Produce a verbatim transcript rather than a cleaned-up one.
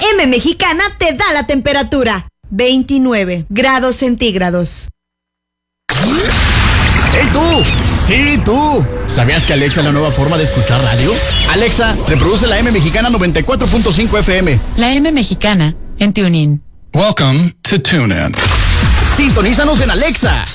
M Mexicana te da la temperatura. veintinueve grados centígrados. ¡Hey tú! ¡Sí, tú! ¿Sabías que Alexa es la nueva forma de escuchar radio? Alexa, reproduce la M Mexicana noventa y cuatro punto cinco F M. La M Mexicana en TuneIn. Welcome to TuneIn. Sintonízanos en Alexa.